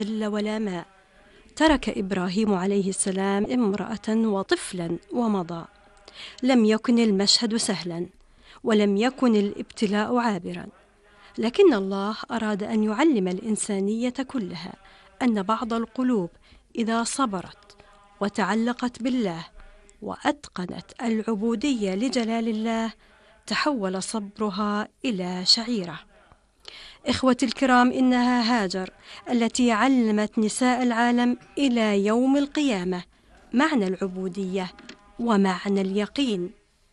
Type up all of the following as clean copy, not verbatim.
ظل ولا ماء. ترك إبراهيم عليه السلام امرأة وطفلا ومضى. لم يكن المشهد سهلا، ولم يكن الابتلاء عابرا، لكن الله أراد أن يعلم الإنسانية كلها أن بعض القلوب إذا صبرت وتعلقت بالله وأتقنت العبودية لجلال الله تحول صبرها إلى شعيرة. إخوتي الكرام، إنها هاجر التي علمت نساء العالم إلى يوم القيامة معنى العبودية ومعنى اليقين.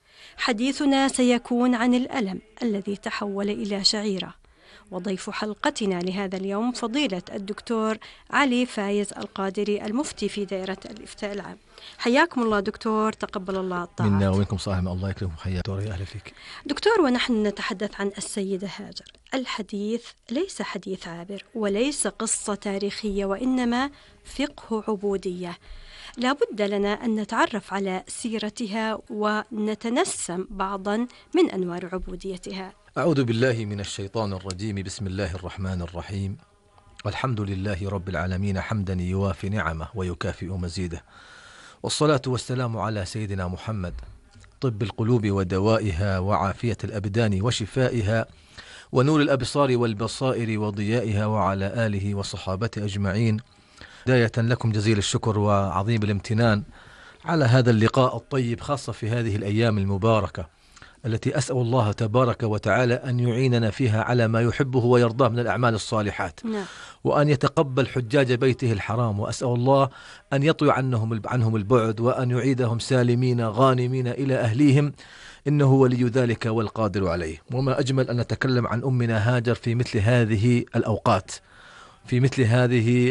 حديثنا سيكون عن الألم الذي تحول إلى شعيرة، وضيف حلقتنا لهذا اليوم فضيلة الدكتور علي فايز القادري، المفتي في دائرة الإفتاء العام. حياكم الله دكتور، تقبل الله الطاعات. منا ومنكم صاحب، الله يكرمكم. حياك دكتور، أهلا فيك دكتور. ونحن نتحدث عن السيدة هاجر، الحديث ليس حديث عابر وليس قصة تاريخية، وإنما فقه عبودية. لا بد لنا أن نتعرف على سيرتها ونتنسم بعضا من أنوار عبوديتها. أعوذ بالله من الشيطان الرجيم. بسم الله الرحمن الرحيم. والحمد لله رب العالمين حمدا يوافي نعمه ويكافئ مزيده، والصلاة والسلام على سيدنا محمد، طب القلوب ودوائها وعافية الأبدان وشفائها ونور الأبصار والبصائر وضيائها، وعلى آله وصحابته أجمعين. بداية لكم جزيل الشكر وعظيم الامتنان على هذا اللقاء الطيب، خاصة في هذه الأيام المباركة التي أسأل الله تبارك وتعالى أن يعيننا فيها على ما يحبه ويرضاه من الأعمال الصالحات، وأن يتقبل حجاج بيته الحرام، وأسأل الله أن يطوي عنهم البعد، وأن يعيدهم سالمين غانمين إلى أهليهم، إنه ولي ذلك والقادر عليه. وما أجمل أن نتكلم عن أمنا هاجر في مثل هذه الأوقات، في مثل هذه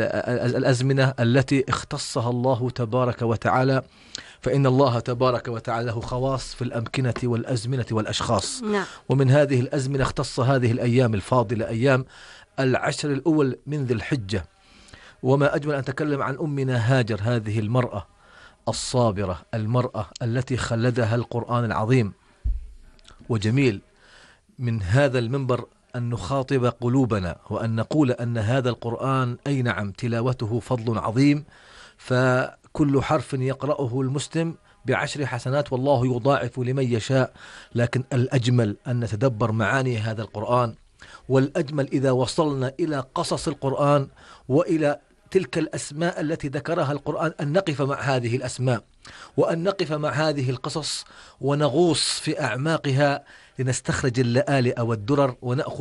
الأزمنة التي اختصها الله تبارك وتعالى، فإن الله تبارك وتعالى له خواص في الأمكنة والأزمنة والأشخاص. ومن هذه الأزمنة اختص هذه الأيام الفاضلة، أيام العشر الأول من ذي الحجة. وما أجمل أن نتكلم عن أمنا هاجر، هذه المرأة الصابرة، المرأة التي خلدها القرآن العظيم. وجميل من هذا المنبر أن نخاطب قلوبنا وأن نقول أن هذا القرآن أي نعم تلاوته فضل عظيم، فكل حرف يقرأه المسلم ب10 حسنات، والله يضاعف لمن يشاء. لكن الأجمل أن نتدبر معاني هذا القرآن، والأجمل إذا وصلنا إلى قصص القرآن وإلى تلك الأسماء التي ذكرها القرآن أن نقف مع هذه الأسماء وأن نقف مع هذه القصص ونغوص في أعماقها لنستخرج اللآلئ والدرر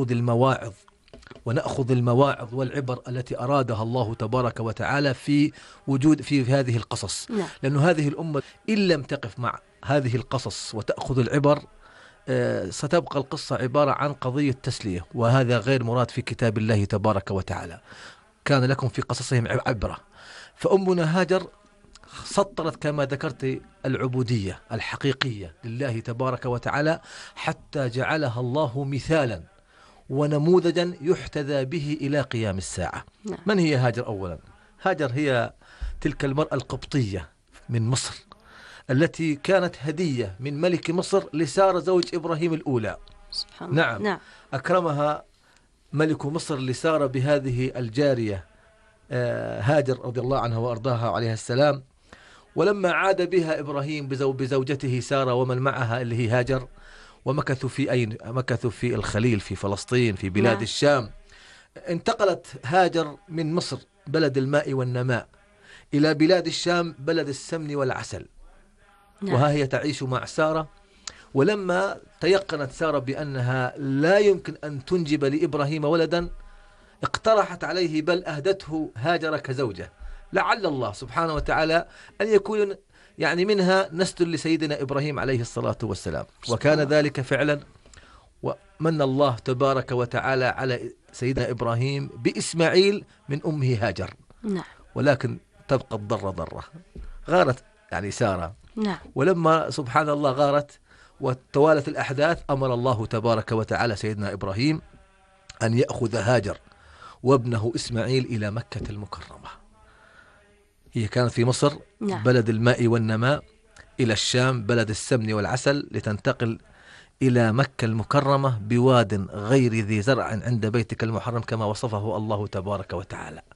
ونأخذ المواعظ والعبر التي أرادها الله تبارك وتعالى في وجود في هذه القصص. لأن هذه الأمة إن لم تقف مع هذه القصص وتأخذ العبر ستبقى القصة عبارة عن قضية تسلية، وهذا غير مراد في كتاب الله تبارك وتعالى. كان لكم في قصصهم عبرة. فأمنا هاجر سطرت كما ذكرت العبودية الحقيقية لله تبارك وتعالى، حتى جعلها الله مثالا ونموذجا يحتذى به إلى قيام الساعة. من هي هاجر؟ أولا، هاجر هي تلك المرأة القبطية من مصر التي كانت هدية من ملك مصر لسارة زوج إبراهيم الأولى. نعم. أكرمها ملك مصر لسارة بهذه الجارية هاجر رضي الله عنها وأرضاها عليها السلام. ولما عاد بها إبراهيم بزوجته سارة ومن معها اللي هي هاجر، مكثوا في الخليل، في فلسطين، في بلاد الشام. انتقلت هاجر من مصر بلد الماء والنماء إلى بلاد الشام بلد السمن والعسل. وها هي تعيش مع سارة. ولما تيقنت سارة بأنها لا يمكن أن تنجب لإبراهيم ولدا، اقترحت عليه، بل أهدته هاجر كزوجة، لعل الله سبحانه وتعالى أن يكون منها نسل لسيدنا إبراهيم عليه الصلاة والسلام. وكان ذلك فعلا، ومن الله تبارك وتعالى على سيدنا إبراهيم بإسماعيل من أمه هاجر. ولكن تبقى الضرة ضرة، غارت سارة. ولما سبحان الله غارت وتوالت الأحداث، أمر الله تبارك وتعالى سيدنا إبراهيم أن يأخذ هاجر وابنه إسماعيل إلى مكة المكرمة. هي كانت في مصر بلد الماء والنماء، إلى الشام بلد السمن والعسل، لتنتقل إلى مكة المكرمة بواد غير ذي زرع عند بيتك المحرم كما وصفه الله تبارك وتعالى.